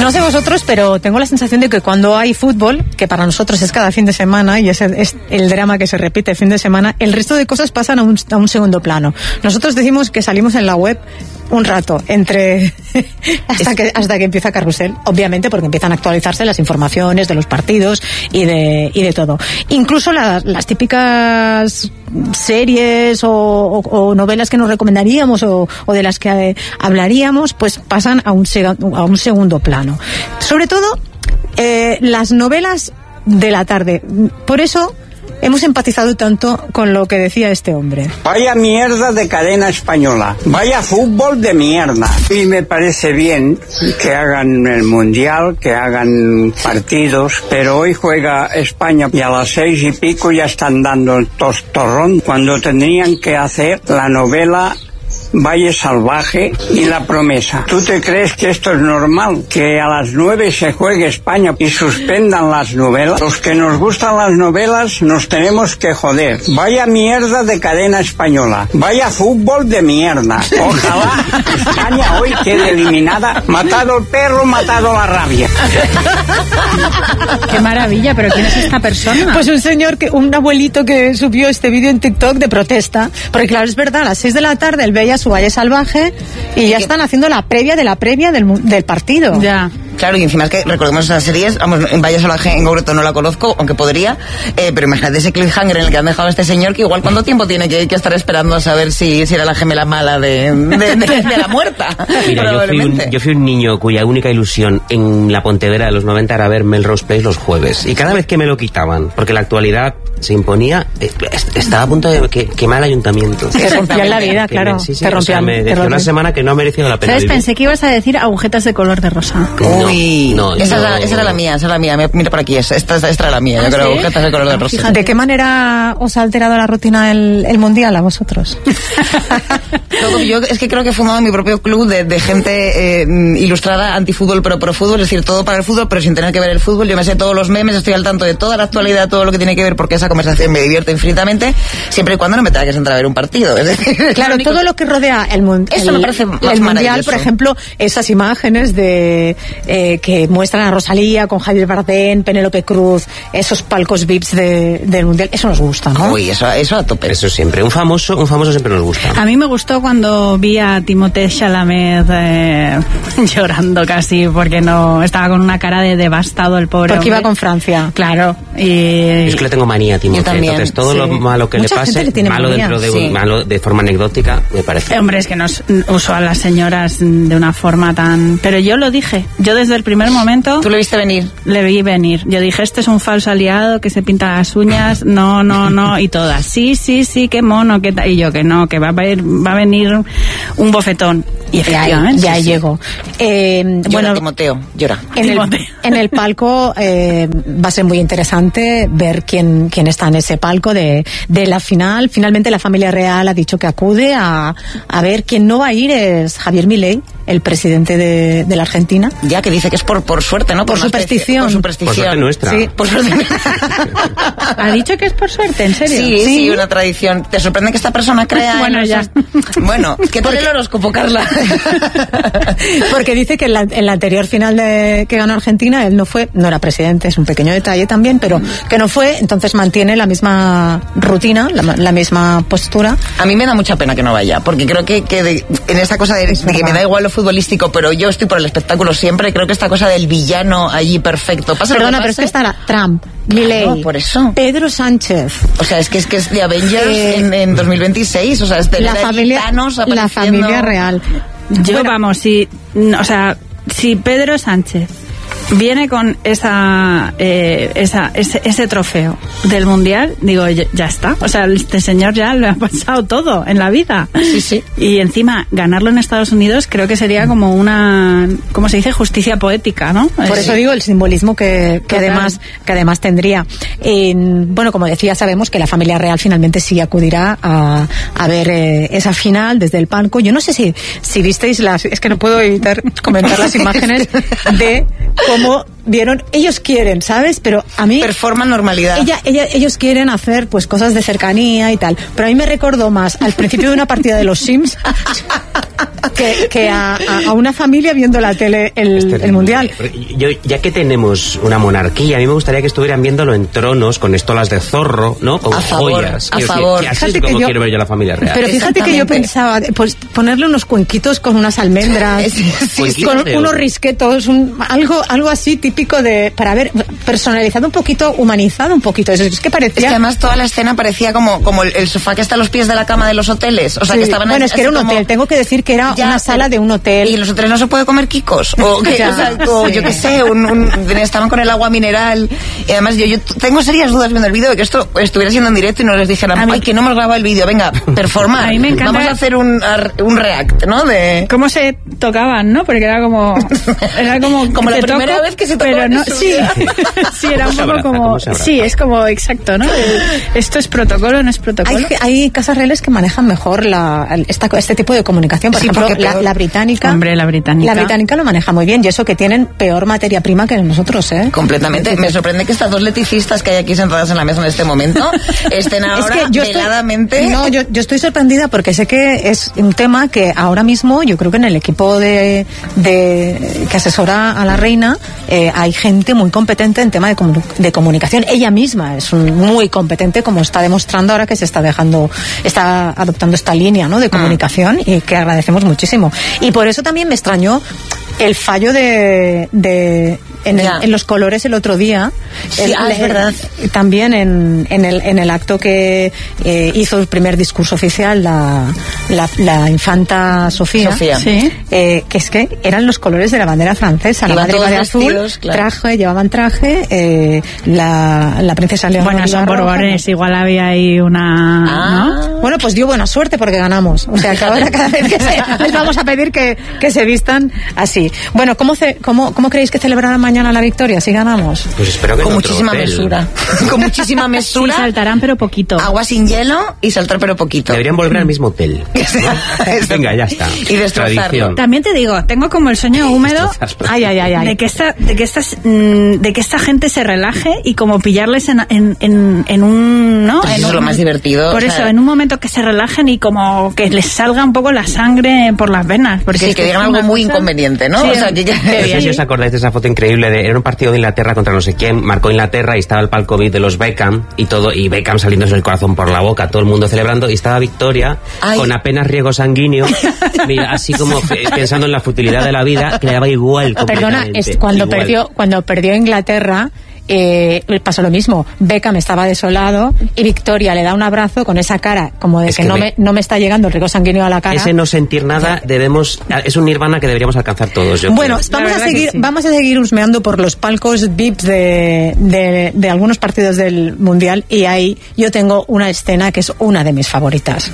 No sé vosotros, pero tengo la sensación de que cuando hay fútbol, que para nosotros es cada fin de semana y es el drama que se repite fin de semana, el resto de cosas pasan a un segundo plano. Nosotros decimos que salimos en la web un rato hasta que empieza Carrusel, obviamente, porque empiezan a actualizarse las informaciones de los partidos y de todo. Incluso las típicas series o novelas que nos recomendaríamos o de las que hablaríamos, pues pasan a un segundo plano. Sobre todo las novelas de la tarde. Por eso hemos empatizado tanto con lo que decía este hombre. Vaya mierda de cadena española, vaya fútbol de mierda. Y me parece bien que hagan el mundial, que hagan partidos, pero hoy juega España y a las 6:00 ya están dando el tostorrón, cuando tendrían que hacer la novela Valle Salvaje y La Promesa. ¿Tú te crees que esto es normal? Que a las 9 se juegue España y suspendan las novelas. Los que nos gustan las novelas nos tenemos que joder. Vaya mierda de cadena española. Vaya fútbol de mierda. Ojalá España hoy quede eliminada. Matado el perro, matado la rabia. Qué maravilla, pero ¿quién es esta persona? Pues un abuelito que subió este vídeo en TikTok de protesta. Porque claro, es verdad, a las 6 de la tarde él veía su Valle Salvaje y ya están haciendo la previa de la previa del partido. Ya. Claro, y encima es que recordemos esas series, vamos, en Valle Salvaje en concreto no la conozco, aunque podría, pero imagínate ese cliffhanger en el que han dejado a este señor, que igual cuánto tiempo tiene que estar esperando a saber si era la gemela mala de la muerta. Mira, yo fui un niño cuya única ilusión en la Pontevedra de los 90 era ver Melrose Place los jueves, y cada vez que me lo quitaban, porque la actualidad se imponía, estaba a punto de quemar el ayuntamiento. Te rompían la vida, claro. Te rompían. Me decía una semana que no ha merecido la pena. ¿Sabes? Pensé que ibas a decir agujetas de color de rosa. No, esa era la mía, mira por aquí, esta era la mía, yo creo, agujetas de color de rosa. Fíjate. ¿De qué manera os ha alterado la rutina el mundial a vosotros? Yo es que creo que he fundado mi propio club de gente ilustrada antifútbol pero pro fútbol, es decir, todo para el fútbol pero sin tener que ver el fútbol. Yo me sé todos los memes, estoy al tanto de toda la actualidad, todo lo que tiene que ver, porque esa conversación me divierte infinitamente, siempre y cuando no me tenga que sentar a ver un partido. Es decir, claro, todo lo que rodea el mundial. Eso me parece más el mundial, por ejemplo, esas imágenes de que muestran a Rosalía con Javier Bardem, Penélope Cruz, esos palcos VIPs del mundial, eso nos gusta, ¿no? Uy, eso a tope. Eso siempre, un famoso siempre nos gusta. A mí me gustó cuando vi a Timothée Chalamet llorando casi, porque no estaba con una cara de devastado el pobre. Porque iba con Francia. Claro. Es que le tengo manía a Timothée, entonces todo lo malo que mucha le pase, malo manía. dentro de malo de forma anecdótica, me parece. Hombre, es que nos usó a las señoras de una forma tan... Pero yo lo dije, yo desde el primer momento... ¿Tú lo viste venir? Le vi venir. Yo dije, este es un falso aliado que se pinta las uñas, no, y todas. Sí, qué mono, qué tal. Y yo que no, que va a venir un bofetón. Y efectivamente ya llegó. Bueno, Timoteo, llora. En el palco va a ser muy interesante ver quién está en ese palco de la final. Finalmente la familia real ha dicho que acude a ver. Quién no va a ir es Javier Milei, el presidente de la Argentina. Ya, que dice que es por suerte, ¿no? Por superstición. Por suerte nuestra. Sí, por suerte. ¿Ha dicho que es por suerte? ¿En serio? Sí, una tradición. ¿Te sorprende que esta persona crea? Bueno, ya. Bueno, ¿qué tal el horóscopo, Carla? Porque dice que en la anterior final que ganó Argentina, él no era presidente, es un pequeño detalle también, pero que no fue, entonces mantiene la misma rutina, la misma postura. A mí me da mucha pena que no vaya, porque creo que en esta cosa de que me da igual lo futbolístico, pero yo estoy por el espectáculo siempre, creo que esta cosa del villano allí perfecto. Perdona, pero es que estará Trump, Milei, no, por eso. Pedro Sánchez. O sea, es que es de Avengers en 2026, o sea, es de la familia real. Yo, vamos, si Pedro Sánchez viene con ese trofeo del mundial, digo, ya está. O sea, este señor ya le ha pasado todo en la vida. Sí. Y encima, ganarlo en Estados Unidos creo que sería como una, ¿cómo se dice? Justicia poética, ¿no? Por eso digo el simbolismo que además tendría. Bueno, como decía, sabemos que la familia real finalmente sí acudirá a ver esa final desde el palco. Yo no sé si visteis es que no puedo evitar comentar las imágenes de cómo vieron, ellos quieren, ¿sabes? Pero a mí... Performan normalidad. Ellos quieren hacer pues cosas de cercanía y tal, pero a mí me recordó más al principio de una partida de los Sims que a una familia viendo la tele el Mundial. Ya que tenemos una monarquía, a mí me gustaría que estuvieran viéndolo en tronos, con estolas de zorro, ¿no? Con joyas. A favor. Así es como quiero ver yo la familia real. Pero fíjate que yo pensaba, pues ponerle unos cuenquitos con unas almendras, con unos risquetos, algo así típico para ver, personalizado un poquito, humanizado un poquito. Es que parecía... Es que además toda la escena parecía como el sofá que está a los pies de la cama de los hoteles. O sea, que estaban... Bueno, es que era un hotel, tengo que decir que era una sala de un hotel. ¿Y en los hoteles no se puede comer quicos? O yo qué sé, estaban con el agua mineral. Y además yo tengo serias dudas viendo el vídeo de que esto estuviera siendo en directo y no les dijeran, ay, que no hemos grabado el vídeo, venga, performar. A mí me encanta. Vamos a hacer un react, ¿no? De cómo se tocaban, ¿no? Porque era como la primera vez que se tocó. Pero no, sí, era un poco como... Sí, es como exacto, ¿no? Esto es protocolo, no es protocolo. Hay casas reales que manejan mejor este tipo de comunicación. Por ejemplo, la británica. Hombre, la británica lo maneja muy bien, y eso que tienen peor materia prima que nosotros, ¿eh? Completamente. Me sorprende que estas dos leticistas que hay aquí sentadas en la mesa en este momento estén ahora veladamente... Yo estoy sorprendida porque sé que es un tema que ahora mismo, yo creo que en el equipo que asesora a la reina hay gente muy competente en tema de comunicación. Ella misma es muy competente, como está demostrando ahora que está adoptando esta línea, ¿no?, de comunicación, y que agradecemos muchísimo. Y por eso también me extrañó el fallo en los colores el otro día. Sí, es verdad. También en el acto que hizo el primer discurso oficial la infanta Sofía. Sí. Que es que eran los colores de la bandera francesa. La madre iba de azul, claro. Llevaban traje, la princesa Leonor. Bueno, son borbones, igual había ahí una... ¿no? Bueno, pues dio buena suerte porque ganamos. O sea, que ahora cada vez que les vamos a pedir que se vistan así. Bueno, ¿cómo creéis que celebrarán mañana la victoria si ganamos? Pues espero que con muchísima mesura. Con muchísima mesura. Sí, saltarán pero poquito. Agua sin hielo y saltar pero poquito. Deberían volver al mismo hotel, ¿no? Venga, ya está. Y destrozarlo. También te digo, tengo como el sueño húmedo de que esta gente se relaje y como pillarles en un, ¿no? Pues eso es lo más divertido. Por eso, en un momento que se relajen y como que les salga un poco la sangre por las venas. Porque sí, que digan algo muy inconveniente, ¿no? Sí, o sea, no sé si os acordáis de esa foto increíble era un partido de Inglaterra contra no sé quién, marcó Inglaterra y estaba el palco VIP de los Beckham y Beckham saliéndose el corazón por la boca, todo el mundo celebrando, y estaba Victoria con apenas riego sanguíneo, así como pensando en la futilidad de la vida, que le daba igual. Perdona, cuando perdió Inglaterra, pasó lo mismo. Beckham estaba desolado y Victoria le da un abrazo con esa cara como de que no me está llegando el riego sanguíneo a la cara. Ese no sentir nada es un nirvana que deberíamos alcanzar todos. Bueno, vamos a seguir husmeando por los palcos VIPs de algunos partidos del Mundial, y ahí yo tengo una escena que es una de mis favoritas.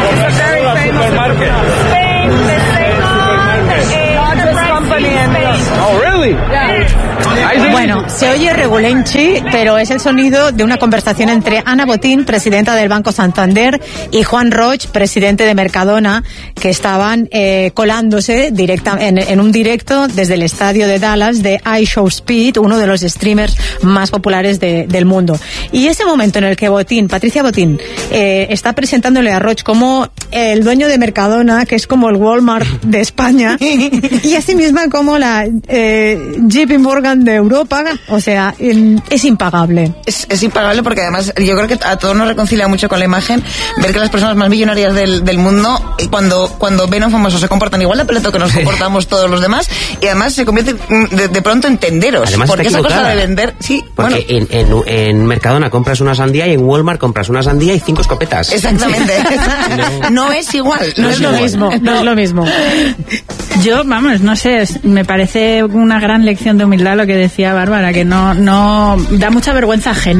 Bueno, se oye regulenchi, pero es el sonido de una conversación entre Ana Botín, presidenta del Banco Santander, y Juan Roig, presidente de Mercadona, que estaban colándose en un directo desde el estadio de Dallas de iShowSpeed, uno de los streamers más populares del mundo. Y ese momento en el que Patricia Botín, está presentándole a Roig como el dueño de Mercadona, que es como el Walmart de España, y así misma como la JP Morgan de Europa, o sea, es impagable. Es impagable porque además yo creo que a todos nos reconcilia mucho con la imagen ver que las personas más millonarias del mundo, cuando ven a un famoso, se comportan igual de peleto que nos comportamos todos los demás, y además se convierte de pronto en tenderos. Además, porque esa cosa de vender, porque en Mercadona compras una sandía y en Walmart compras una sandía y 5 escopetas. Exactamente. No es igual. No es lo mismo. No es lo mismo. Yo, no sé, me parece una gran lección de humildad lo que decía Bárbara, que no da mucha vergüenza ajena.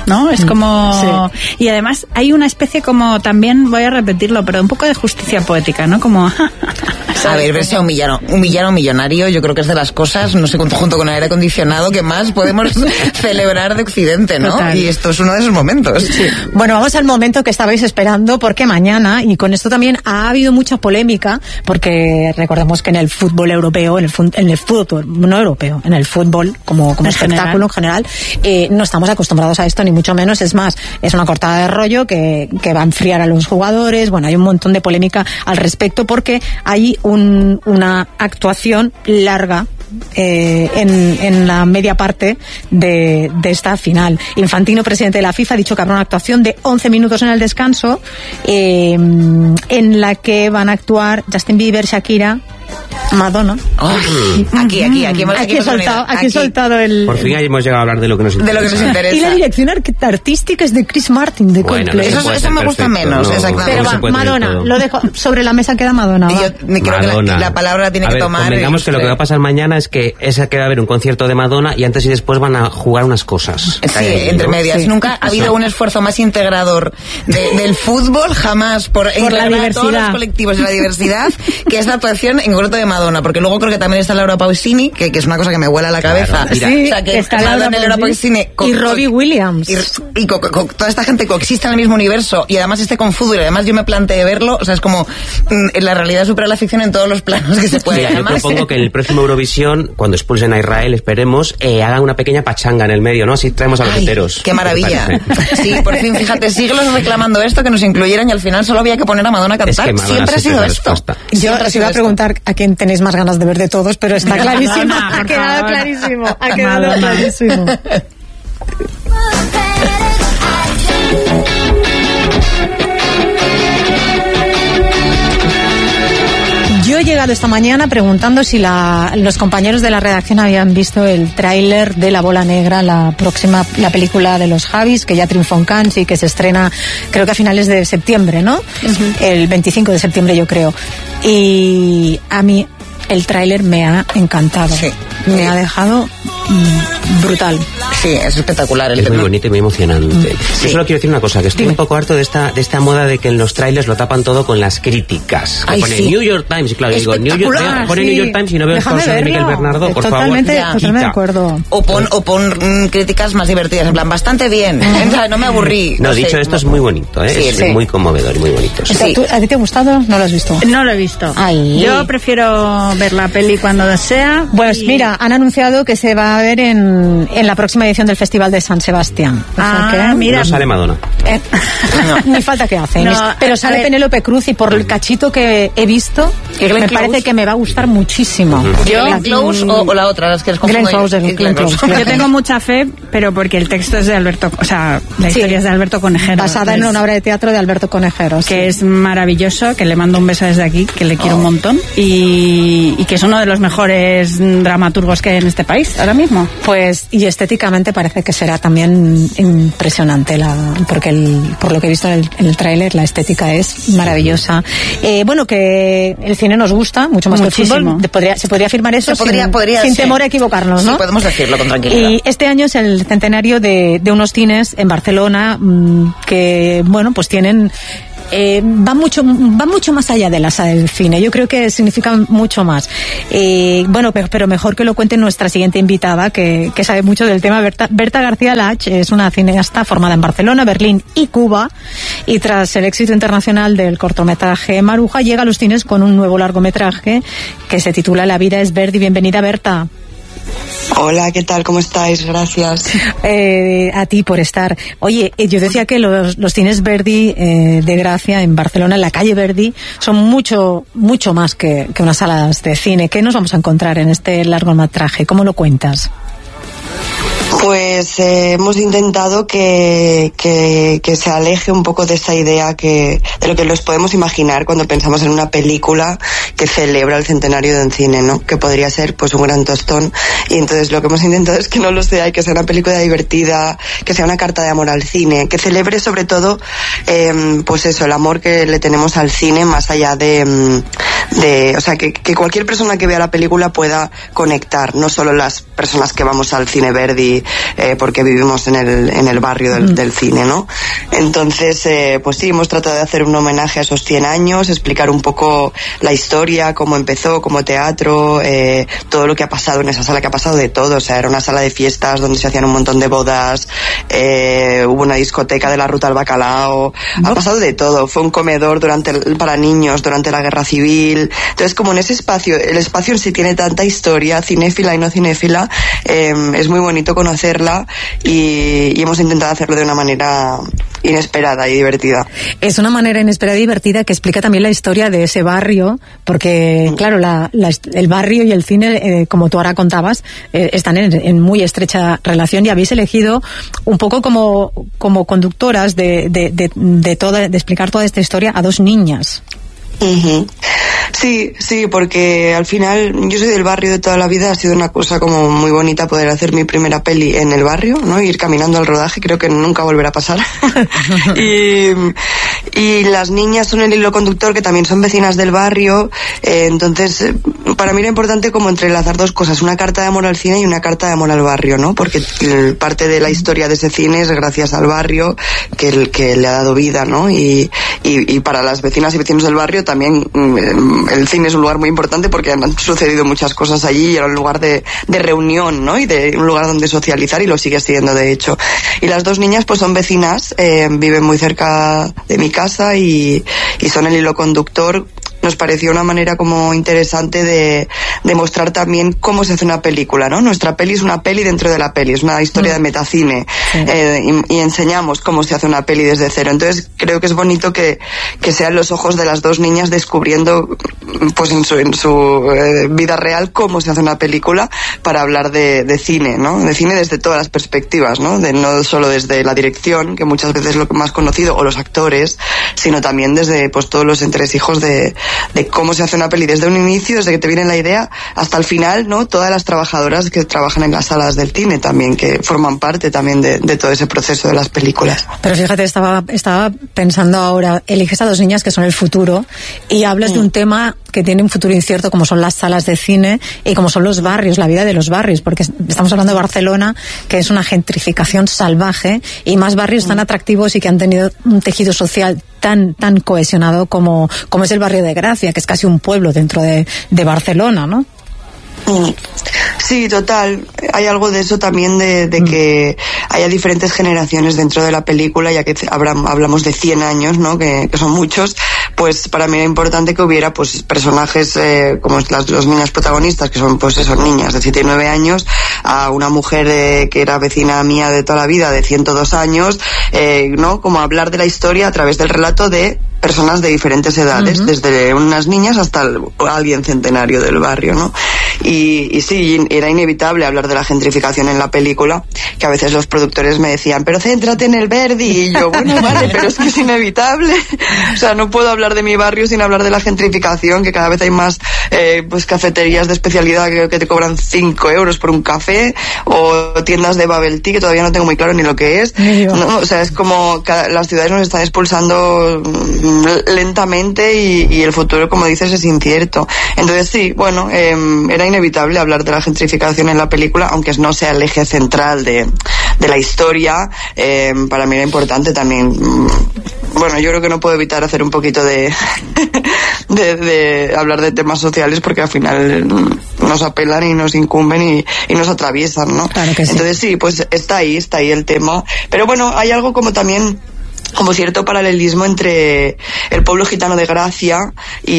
¿no? Es como... Sí. Y además hay una especie como, también voy a repetirlo, pero un poco de justicia poética, ¿no? Como... A ver, verse a un villano millonario, yo creo que es de las cosas, no sé, junto con el aire acondicionado, que más podemos celebrar de Occidente, ¿no? Total. Y esto es uno de esos momentos. Sí. Bueno, vamos al momento que estabais esperando, porque mañana, y con esto también ha habido mucha polémica, porque recordemos que en el fútbol europeo, en el fútbol, no europeo, en el fútbol como espectáculo en general, no estamos acostumbrados a esto, ni mucho menos. Es más, es una cortada de rollo que va a enfriar a los jugadores. Bueno, hay un montón de polémica al respecto, porque hay una actuación larga en la media parte de esta final. Infantino, presidente de la FIFA, ha dicho que habrá una actuación de 11 minutos en el descanso, en la que van a actuar Justin Bieber, Shakira, Madonna. Oh, aquí he soltado el... Por fin hemos llegado a hablar de lo que nos interesa. Y la dirección artística es de Chris Martin, de Coldplay. Eso me gusta menos, no, exactamente. Pero Madonna, lo dejo sobre la mesa, queda Madonna. Yo creo que la palabra la tiene que tomar. Convengamos que lo que va a pasar mañana es que va a haber un concierto de Madonna y antes y después van a jugar unas cosas. Sí, entre medias. Sí. Nunca ha habido un esfuerzo más integrador del fútbol, jamás, por la diversidad, todos los colectivos y la diversidad, que esta actuación en concreto de Madonna, porque luego creo que también está Laura Pausini, que es una cosa que me vuela a la cabeza. Claro, sí, o sea, que está Laura Pausini y Robbie Williams. Y toda esta gente coexiste en el mismo universo, y además con fútbol, y además yo me planteé verlo, o sea, es como la realidad supera la ficción en todos los planos que se puede. Yo propongo que en el próximo Eurovisión, cuando expulsen a Israel, esperemos, hagan una pequeña pachanga en el medio, ¿no? Así traemos a los heteros. ¡Qué maravilla! Sí, por fin, fíjate, siglos reclamando esto, que nos incluyeran, y al final solo había que poner a Madonna a cantar. Es que siempre ha sido esto. Yo os iba a preguntar a quién tenéis más ganas de ver de todos, pero está clarísimo. Madonna, ha quedado clarísimo. Ha quedado clarísimo. Yo he llegado esta mañana preguntando si los compañeros de la redacción habían visto el tráiler de La Bola Negra, la película de los Javis, que ya triunfó en Cannes y que se estrena creo que a finales de septiembre, ¿no? Uh-huh. El 25 de septiembre, yo creo. Y a mí el tráiler me ha encantado. Sí. Me ha dejado brutal. Sí, es espectacular. Es muy bonito y muy emocionante. Sí. Yo solo quiero decir una cosa, que estoy un poco harto de esta moda de que en los trailers lo tapan todo con las críticas. Que pone New York Times, y claro, digo, pone New York Times y no veo el sponsor de Miguel Bernardo, por totalmente, favor. Totalmente de acuerdo. O pon críticas más divertidas, en plan, bastante bien, no me aburrí. No, dicho esto, es muy bonito, sí, es muy conmovedor y muy bonito. Sí. ¿A ti te ha gustado? ¿No lo has visto? No lo he visto. Ay. Yo prefiero ver la peli cuando sea. Pues mira, han anunciado que se va a ver en la próxima edición del Festival de San Sebastián. Mira. No sale Madonna. Ni falta que hace. No, pero sale Penélope Cruz, y por el cachito que he visto, me parece que me va a gustar muchísimo. ¿Yo? ¿Glenn Close o la otra? Las que Glenn Close. Yo tengo mucha fe, pero porque el texto es de Alberto, o sea, la historia es de Alberto Conejero. Basada en una obra de teatro de Alberto Conejero. Que es maravilloso, que le mando un beso desde aquí, que le quiero un montón, y que es uno de los mejores dramaturgos que hay en este país ahora mismo. Pues, y estéticamente parece que será también impresionante, porque por lo que he visto en el tráiler, la estética es maravillosa. Bueno, que el cine nos gusta mucho más muchísimo. que el fútbol. Se podría afirmar eso sin temor a equivocarnos, ¿no? Sí, podemos decirlo con tranquilidad. Y este año es el centenario de unos cines en Barcelona que, bueno, pues tienen... va mucho más allá de la sala del cine. Yo creo que significa mucho más. Bueno, pero mejor que lo cuente nuestra siguiente invitada, que sabe mucho del tema. Berta García Lach es una cineasta formada en Barcelona, Berlín y Cuba, y tras el éxito internacional del cortometraje Maruja, llega a los cines con un nuevo largometraje que se titula La vida es Verdi. Bienvenida, Berta. Hola, ¿qué tal? ¿Cómo estáis? Gracias. A ti por estar. Oye, yo decía que los cines Verdi de Gracia en Barcelona, en la calle Verdi, son mucho más que unas salas de cine. ¿Qué nos vamos a encontrar en este largometraje? ¿Cómo lo cuentas? Pues hemos intentado que se aleje un poco de esa idea de lo que nos podemos imaginar cuando pensamos en una película que celebra el centenario de un cine, ¿no? Que podría ser pues un gran tostón, y entonces lo que hemos intentado es que no lo sea, y que sea una película divertida, que sea una carta de amor al cine, que celebre sobre todo pues eso, el amor que le tenemos al cine, más allá o sea, que cualquier persona que vea la película pueda conectar, no solo las personas que vamos al cine Verdi porque vivimos en el barrio del cine, ¿no? Entonces, pues sí, hemos tratado de hacer un homenaje a esos 100 años, explicar un poco la historia, cómo empezó, como teatro, todo lo que ha pasado en esa sala, que ha pasado de todo. O sea, era una sala de fiestas donde se hacían un montón de bodas, hubo una discoteca de la Ruta al Bacalao, ha pasado de todo. Fue un comedor para niños durante la Guerra Civil. Entonces, como en ese espacio, el espacio en sí tiene tanta historia, cinéfila y no cinéfila, es muy bonito conocerla y hemos intentado hacerlo de una manera inesperada y divertida. Es una manera inesperada y divertida que explica también la historia de ese barrio, porque claro, el barrio y el cine, como tú ahora contabas, están en muy estrecha relación, y habéis elegido un poco como conductoras de explicar toda esta historia a dos niñas. Uh-huh. Sí, porque al final yo soy del barrio de toda la vida, ha sido una cosa como muy bonita poder hacer mi primera peli en el barrio, ¿no? Ir caminando al rodaje, creo que nunca volverá a pasar. y las niñas son el hilo conductor, que también son vecinas del barrio, entonces para mí era importante como entrelazar dos cosas, una carta de amor al cine y una carta de amor al barrio, ¿no? Porque parte de la historia de ese cine es gracias al barrio que le ha dado vida, ¿no? Y para las vecinas y vecinos del barrio también el cine es un lugar muy importante porque han sucedido muchas cosas allí y era un lugar de reunión, ¿no? Y de un lugar donde socializar, y lo sigue siendo, de hecho. Y las dos niñas pues son vecinas, viven muy cerca de mi casa y son el hilo conductor. Nos pareció una manera como interesante de mostrar también cómo se hace una película, ¿no? Nuestra peli es una peli dentro de la peli, es una historia de metacine, y enseñamos cómo se hace una peli desde cero. Entonces creo que es bonito que sean los ojos de las dos niñas descubriendo pues en su vida real cómo se hace una película, para hablar de cine, ¿no? De cine desde todas las perspectivas, ¿no? No solo desde la dirección, que muchas veces es lo más conocido, o los actores, sino también desde pues todos los entresijos de cómo se hace una peli desde un inicio, desde que te viene la idea hasta el final, ¿no? Todas las trabajadoras que trabajan en las salas del cine también, que forman parte también de todo ese proceso de las películas. Pero fíjate, estaba pensando ahora, eliges a dos niñas que son el futuro y hablas de un tema que tiene un futuro incierto, como son las salas de cine y como son los barrios, la vida de los barrios, porque estamos hablando de Barcelona, que es una gentrificación salvaje, y más barrios tan atractivos y que han tenido un tejido social tan cohesionado como es el barrio de Gracia, que es casi un pueblo dentro de Barcelona, ¿no? Sí, total. Hay algo de eso también, de que haya diferentes generaciones dentro de la película, ya que hablamos de 100 años, ¿no? Que son muchos. Pues para mí era importante que hubiera pues personajes como los niñas protagonistas, que son pues esos niñas de 7 y 9 años, a una mujer que era vecina mía de toda la vida, de 102 años, ¿no? Como hablar de la historia a través del relato de personas de diferentes edades, desde unas niñas hasta alguien centenario del barrio, ¿no? Y sí, era inevitable hablar de la gentrificación en la película, que a veces los productores me decían, pero céntrate en el Verdi, y yo, bueno, vale, pero es que es inevitable. O sea, no puedo hablar de mi barrio sin hablar de la gentrificación, que cada vez hay más pues cafeterías de especialidad que te cobran 5 euros por un café, o tiendas de bubble tea, que todavía no tengo muy claro ni lo que es. No, o sea, es como las ciudades nos están expulsando lentamente y el futuro, como dices, es incierto. Entonces sí, bueno, era inevitable hablar de la gentrificación en la película, aunque no sea el eje central de la historia. Para mí era importante también. Bueno, yo creo que no puedo evitar hacer un poquito de hablar de temas sociales, porque al final nos apelan y nos incumben y nos atraviesan, ¿no? Claro que sí. Entonces sí, pues está ahí el tema. Pero bueno, hay algo como también como cierto paralelismo entre el pueblo gitano de Gracia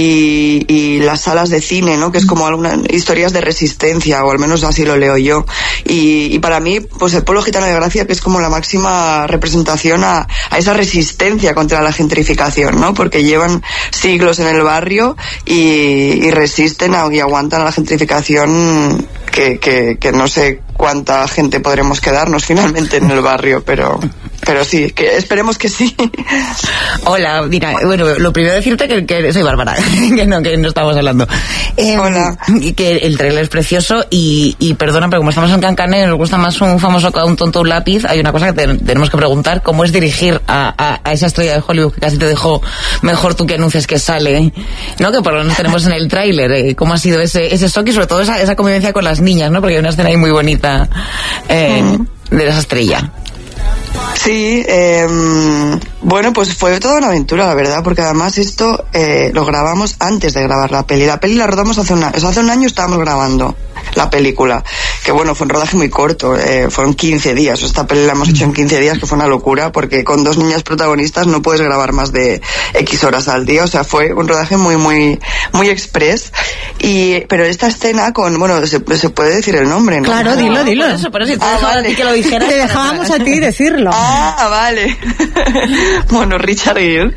y las salas de cine, ¿no? Que es como algunas historias de resistencia, o al menos así lo leo yo. Y para mí, pues el pueblo gitano de Gracia, que es como la máxima representación a esa resistencia contra la gentrificación, ¿no? Porque llevan siglos en el barrio y resisten y aguantan a la gentrificación, que no sé cuánta gente podremos quedarnos finalmente en el barrio, pero sí, que esperemos que sí. Hola, mira, bueno, lo primero decirte que soy Bárbara, que no estamos hablando. Hola. Que el trailer es precioso y perdona, pero como estamos en Cancané, nos gusta más un famoso que un tonto un lápiz. Hay una cosa que tenemos que preguntar, ¿cómo es dirigir a esa estrella de Hollywood que casi te dejó mejor tú que anuncias que sale, ¿no? Que por lo menos tenemos en el tráiler, ¿cómo ha sido ese shock y sobre todo esa convivencia con las niñas, ¿no? Porque hay una escena ahí muy bonita. esa estrella. Sí, bueno, pues fue toda una aventura, la verdad, porque además esto lo grabamos antes de grabar la peli. La peli la rodamos hace un año estábamos grabando la película, que bueno, fue un rodaje muy corto, fueron 15 días, esta peli la hemos hecho en 15 días, que fue una locura, porque con 2 niñas protagonistas no puedes grabar más de X horas al día, o sea, fue un rodaje muy express, pero esta escena con, bueno, se puede decir el nombre, ¿no? Claro, dilo. Por eso te dejaba a ti que lo dijeras. Te dejábamos a ti decirlo. Ah, vale. Bueno, Richard Gere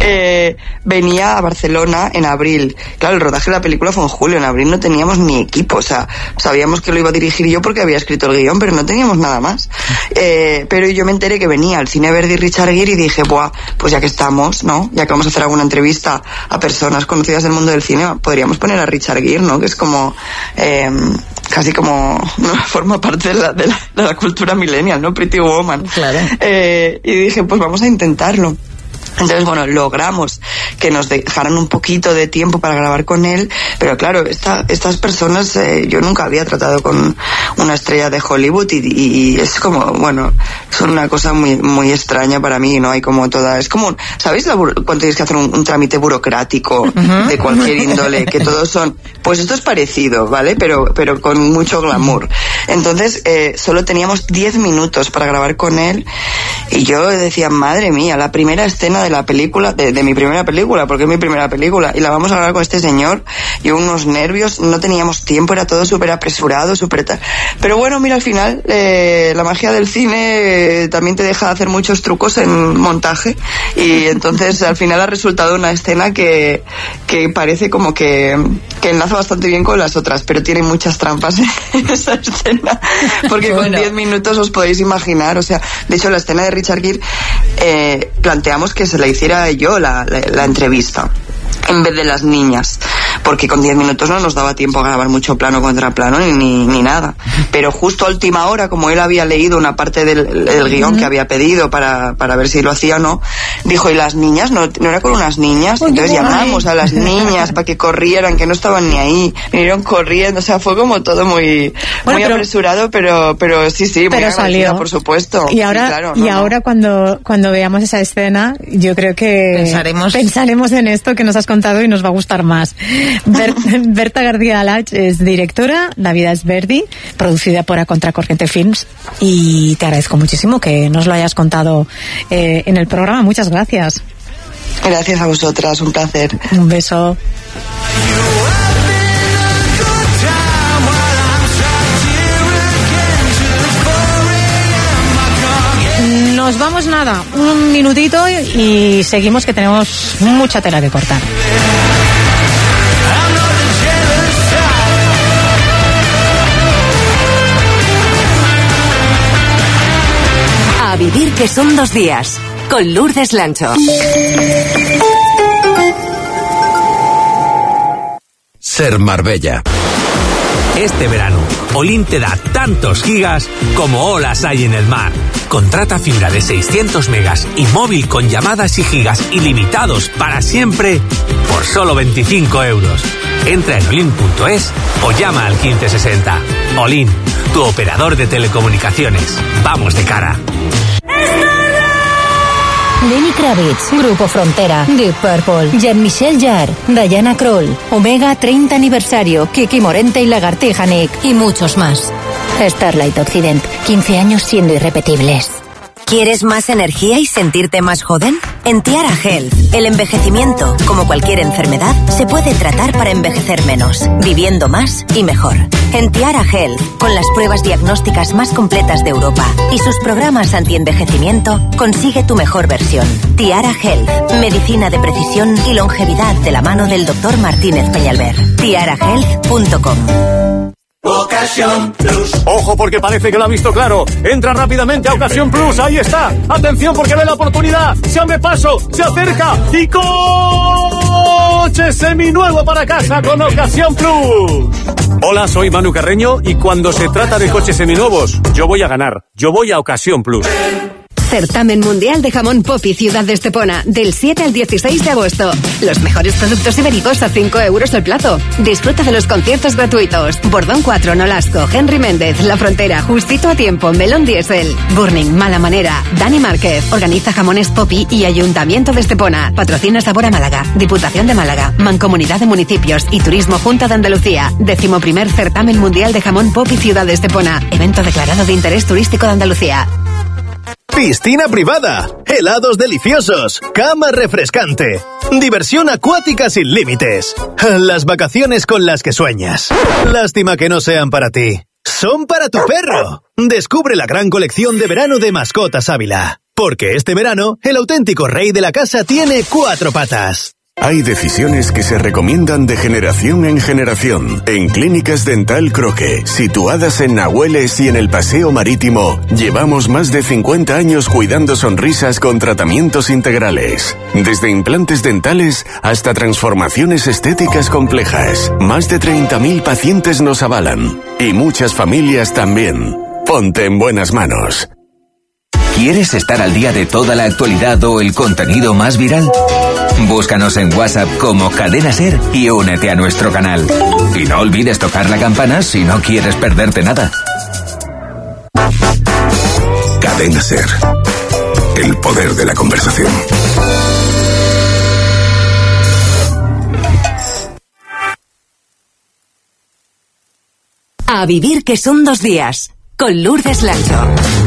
venía a Barcelona en abril. Claro, el rodaje de la película fue en julio. En abril no teníamos ni equipo. O sea, sabíamos que lo iba a dirigir yo porque había escrito el guión, pero no teníamos nada más. Pero yo me enteré que venía al Cine Verdi Richard Gere y dije, buah, pues ya que estamos, ¿no? Ya que vamos a hacer alguna entrevista a personas conocidas del mundo del cine, podríamos poner a Richard Gere, ¿no? Que es como... casi como, ¿no? Forma parte de la cultura millennial, ¿no? Pretty Woman. Claro. Y dije, pues vamos a intentarlo. Entonces, bueno, logramos que nos dejaran un poquito de tiempo para grabar con él, pero claro, estas personas, yo nunca había tratado con una estrella de Hollywood y es como, bueno, es una cosa muy extraña para mí, ¿no? Hay como toda, es como, ¿sabéis cuando tienes que hacer un trámite burocrático de cualquier índole? Que todos son, pues esto es parecido, ¿vale? Pero con mucho glamour. Entonces, solo teníamos 10 minutos para grabar con él y yo decía, madre mía, la primera escena de la película, de mi primera película, porque es mi primera película, y la vamos a grabar con este señor, y unos nervios, no teníamos tiempo, era todo súper apresurado, súper tal. Pero bueno, mira, al final, la magia del cine también te deja hacer muchos trucos en montaje, y entonces al final ha resultado una escena que parece como que enlaza bastante bien con las otras, pero tiene muchas trampas en esa escena, porque con 10 minutos os podéis imaginar, o sea, de hecho la escena de Richard Gere, planteamos que se la hiciera yo la entrevista en vez de las niñas, porque con 10 minutos no nos daba tiempo a grabar mucho plano contra plano ni nada, pero justo a última hora, como él había leído una parte del guión que había pedido para ver si lo hacía o no, dijo, ¿y las niñas? ¿No era con unas niñas? Entonces llamamos a las niñas para que corrieran, que no estaban ni ahí, vinieron corriendo, o sea, fue como todo muy apresurado, pero sí, muy agradecida, por supuesto. Y ahora, sí, claro, ahora cuando veamos esa escena, yo creo que pensaremos en esto que nos has contado y nos va a gustar más. Berta García Alach es directora, La vida es Verdi, producida por A Contracorriente Films, y te agradezco muchísimo que nos lo hayas contado en el programa. Muchas gracias. Gracias a vosotras, un placer. Un beso. Nos vamos nada, un minutito y seguimos, que tenemos mucha tela que cortar. A vivir, que son 2 días, con Lourdes Lancho. Ser Marbella. Este verano, Olin te da tantos gigas como olas hay en el mar. Contrata fibra de 600 megas y móvil con llamadas y gigas ilimitados para siempre por solo 25 euros. Entra en olin.es o llama al 1560. Olin, tu operador de telecomunicaciones. Vamos de cara. Lenny Kravitz, Grupo Frontera, Deep Purple, Jean-Michel Jarre, Diana Krall, Omega 30 aniversario, Kiki Morente y Lagartija Nick, y muchos más. Starlight Occident, 15 años siendo irrepetibles. ¿Quieres más energía y sentirte más joven? En Tiara Health, el envejecimiento, como cualquier enfermedad, se puede tratar para envejecer menos, viviendo más y mejor. En Tiara Health, con las pruebas diagnósticas más completas de Europa y sus programas anti-envejecimiento, consigue tu mejor versión. Tiara Health, medicina de precisión y longevidad de la mano del Dr. Martínez Peñalver. tiarahealth.com. Ocasión Plus. Ojo, porque parece que lo ha visto claro. Entra rápidamente a Ocasión Plus. Ahí está. Atención, porque ve la oportunidad. Se abre paso, se acerca y coche seminuevo para casa con Ocasión Plus. Hola, soy Manu Carreño y cuando se trata de coches seminuevos, yo voy a ganar. Yo voy a Ocasión Plus. Certamen Mundial de Jamón Popi Ciudad de Estepona, del 7 al 16 de agosto. Los mejores productos ibéricos a 5 euros el plato. Disfruta de los conciertos gratuitos. Bordón 4, Nolasco, Henry Méndez, La Frontera, Justito a Tiempo, Melón Diesel, Burning, Mala Manera, Dani Márquez. Organiza Jamones Popi y Ayuntamiento de Estepona. Patrocina Sabor a Málaga, Diputación de Málaga, Mancomunidad de Municipios y Turismo Junta de Andalucía. 11º Certamen Mundial de Jamón Popi Ciudad de Estepona. Evento declarado de interés turístico de Andalucía. Piscina privada, helados deliciosos, cama refrescante, diversión acuática sin límites, las vacaciones con las que sueñas. Lástima que no sean para ti. Son para tu perro. Descubre la gran colección de verano de Mascotas Ávila. Porque este verano, el auténtico rey de la casa tiene 4 patas. Hay decisiones que se recomiendan de generación en generación. En Clínicas Dental Croque, situadas en Nahueles y en el Paseo Marítimo, llevamos más de 50 años cuidando sonrisas con tratamientos integrales. Desde implantes dentales hasta transformaciones estéticas complejas. Más de 30.000 pacientes nos avalan. Y muchas familias también. Ponte en buenas manos. ¿Quieres estar al día de toda la actualidad o el contenido más viral? Búscanos en WhatsApp como Cadena Ser y únete a nuestro canal. Y no olvides tocar la campana si no quieres perderte nada. Cadena Ser. El poder de la conversación. A vivir que son 2 días. Con Lourdes Lancho.